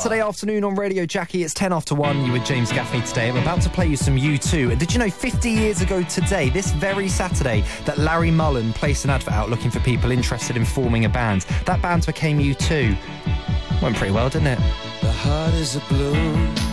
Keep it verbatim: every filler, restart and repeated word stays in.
Saturday afternoon on Radio Jackie. It's ten after one. You with James Gaffney today. I'm about to play you some U two. And did you know fifty years ago today, this very Saturday, that Larry Mullen placed an advert out looking for people interested in forming a band? That band became U two. Went pretty well, didn't it? The heart is a blue